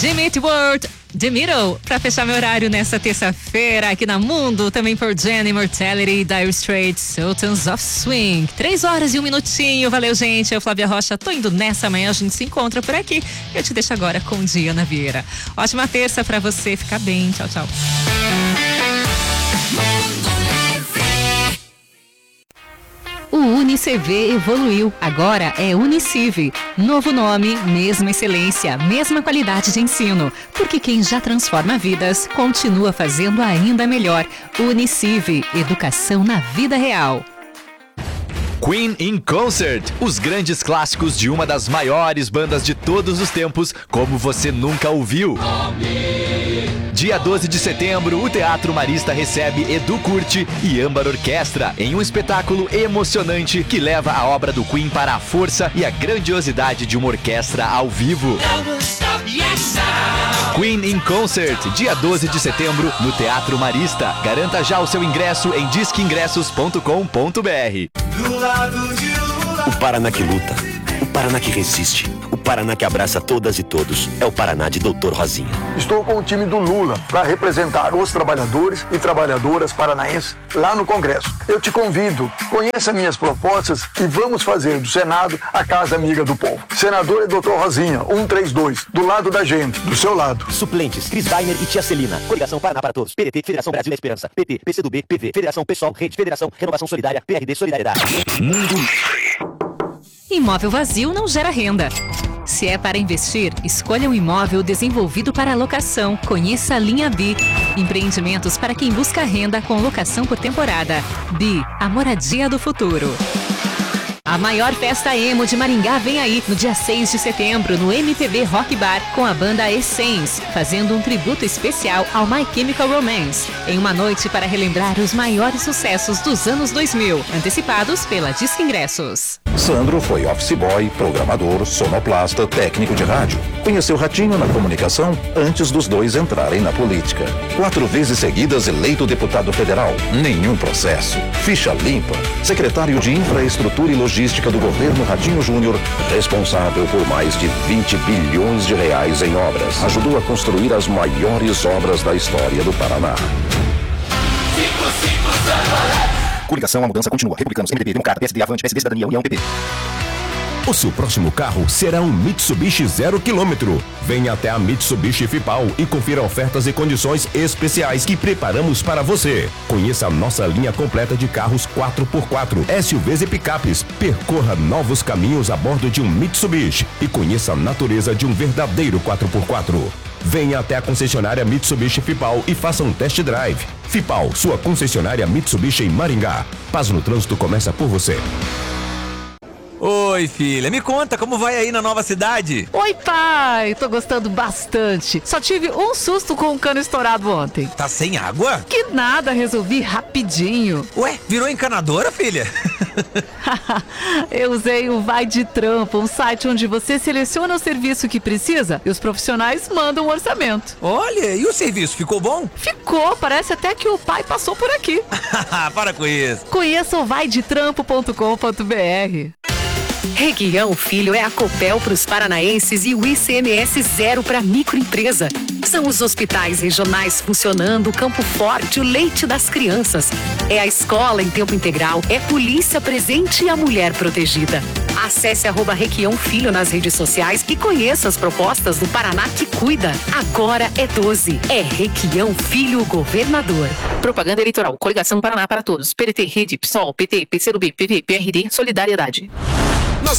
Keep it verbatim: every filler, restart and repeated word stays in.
Jimmy World, The Middle, pra fechar meu horário nessa terça-feira aqui na Mundo, também por Jenny Immortality, Dire Straits, Sultans of Swing. Três horas e um minutinho, valeu gente, eu Flávia Rocha, tô indo nessa, amanhã a gente se encontra por aqui. Eu te deixo agora com Diana Vieira. Ótima terça pra você, fica bem, tchau, tchau. O UniCV evoluiu, agora é Uniciv. Novo nome, mesma excelência, mesma qualidade de ensino. Porque quem já transforma vidas, continua fazendo ainda melhor. Uniciv, educação na vida real. Queen in Concert, os grandes clássicos de uma das maiores bandas de todos os tempos, como você nunca ouviu. Dia doze de setembro, o Teatro Marista recebe Edu Curti e Âmbar Orquestra em um espetáculo emocionante que leva a obra do Queen para a força e a grandiosidade de uma orquestra ao vivo. Queen in Concert, dia doze de setembro, no Teatro Marista. Garanta já o seu ingresso em disque ingressos ponto com ponto br. O Paraná que luta, o Paraná que resiste, o Paraná que abraça todas e todos. É o Paraná de doutor Rosinha. Estou com o time do Lula para representar os trabalhadores e trabalhadoras paranaenses lá no Congresso. Eu te convido, conheça minhas propostas e vamos fazer do Senado a casa amiga do povo. Senador é doutor Rosinha, cento e trinta e dois, do lado da gente, do seu lado. Suplentes, Cris Dainer e Tia Celina. Coligação Paraná para Todos. P D T, Federação Brasil da Esperança. P T, P C do B, P V, Federação Pessoal, Rede, Federação, Renovação Solidária, P R D, Solidariedade. Mundo. Imóvel vazio não gera renda. Se é para investir, escolha um imóvel desenvolvido para locação. Conheça a linha B. Empreendimentos para quem busca renda com locação por temporada. B, a moradia do futuro. A maior festa emo de Maringá vem aí no dia seis de setembro no M T V Rock Bar com a banda Essence, fazendo um tributo especial ao My Chemical Romance, em uma noite para relembrar os maiores sucessos dos anos dois mil, antecipados pela Disque Ingressos. Sandro foi office boy, programador, sonoplasta, técnico de rádio. Conheceu Ratinho na comunicação antes dos dois entrarem na política. Quatro vezes seguidas eleito deputado federal. Nenhum processo. Ficha limpa. Secretário de Infraestrutura e Logística do governo Ratinho Júnior, responsável por mais de vinte bilhões de reais em obras. Ajudou a construir as maiores obras da história do Paraná. Coligação, a mudança continua. Republicanos, M D B, Democrata, P S D, Avante, P S D, Cidadania, União, P P. O seu próximo carro será um Mitsubishi zero quilômetro. Venha até a Mitsubishi Fipal e confira ofertas e condições especiais que preparamos para você. Conheça a nossa linha completa de carros quatro por quatro, S U Vs e picapes. Percorra novos caminhos a bordo de um Mitsubishi e conheça a natureza de um verdadeiro quatro por quatro. Venha até a concessionária Mitsubishi Fipal e faça um test drive. Fipal, sua concessionária Mitsubishi em Maringá. Paz no trânsito começa por você. Oi, filha, me conta, como vai aí na nova cidade? Oi, pai, tô gostando bastante. Só tive um susto com um cano estourado ontem. Tá sem água? Que nada, resolvi rapidinho. Ué, virou encanadora, filha? Eu usei o Vai de Trampo, um site onde você seleciona o serviço que precisa e os profissionais mandam o orçamento. Olha, e o serviço, ficou bom? Ficou, parece até que o pai passou por aqui. Para com isso. Conheça o vai de trampo ponto com ponto br. Requião Filho é a Copel para os paranaenses e o I C M S zero para microempresa. São os hospitais regionais funcionando, o Campo Forte, o leite das crianças. É a escola em tempo integral, é polícia presente e a mulher protegida. Acesse arroba Requião Filho nas redes sociais e conheça as propostas do Paraná que cuida. Agora é doze. É Requião Filho Governador. Propaganda eleitoral. Coligação Paraná para Todos. P D T, Rede, PSOL, P T, P C do B, P V, P R D, Solidariedade.